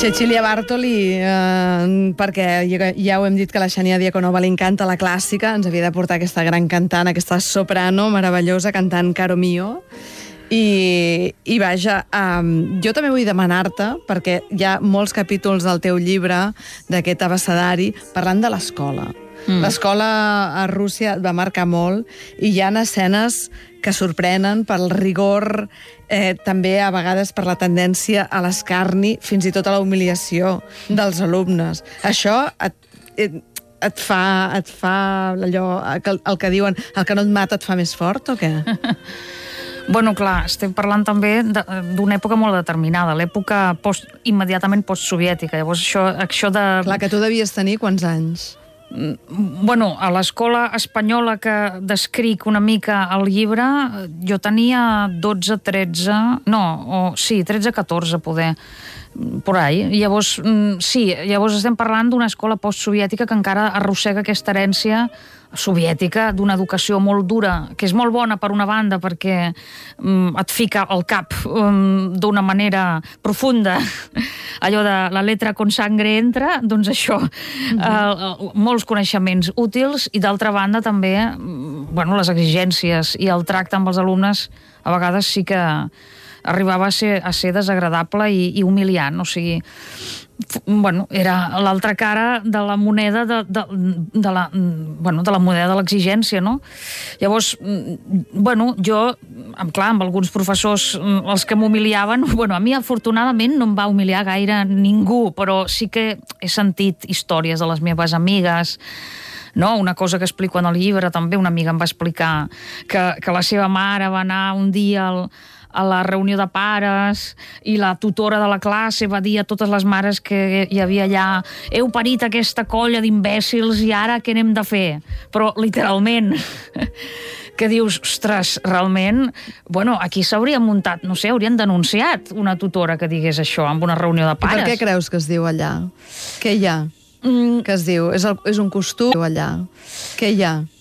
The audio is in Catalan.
Cecilia Bartoli, perquè ja ho hem dit que la Xènia Diaconova li encanta la clàssica, ens havia de portar aquesta gran cantant, aquesta soprano meravellosa cantant Caro Mio. I vaja, jo també vull demanar-te, perquè hi ha molts capítols del teu llibre, d'aquest abecedari, parlant de l'escola. L'escola a Rússia et va marcar molt i hi ha escenes que sorprenen pel rigor, també a vegades per la tendència a l'escarni, fins i tot a la humiliació dels alumnes. Això et fa allò, el que diuen, el que no et mata et fa més fort, o què? Bueno, clar, estem parlant també d'una època molt determinada, l'època immediatament postsoviètica. Llavors, això de... Clar, que tu devies tenir quants anys? Bueno, a l'escola espanyola que descric una mica al llibre, jo tenia 12, 13... No, sí, 13, 14, poder, por ahí. Llavors, sí, llavors estem parlant d'una escola postsoviètica que encara arrossega aquesta herència soviètica d'una educació molt dura, que és molt bona per una banda perquè et fica al cap d'una manera profunda allò de la letra con sangre entra, doncs això, molts coneixements útils, i d'altra banda també les exigències i el tracte amb els alumnes a vegades sí que arribava a ser desagradable i humiliant, o sigui, era l'altra cara de la moneda de la moneda de l'exigència, no? Llavors, jo, clar, amb alguns professors, els que m'humiliaven, a mi afortunadament no em va humiliar gaire ningú, però sí que he sentit històries de les meves amigues, no? Una cosa que explico en el llibre, també una amiga em va explicar que la seva mare va anar un dia a la reunió de pares i la tutora de la classe va dir a totes les mares que hi havia allà: heu parit aquesta colla d'imbècils i ara què n'hem de fer? Però literalment que dius, ostres, realment, aquí s'hauria muntat, no sé, haurien denunciat una tutora que digués això en una reunió de pares. I per què creus que es diu allà? Què hi ha? Que es diu? És un costum allà? Què hi ha?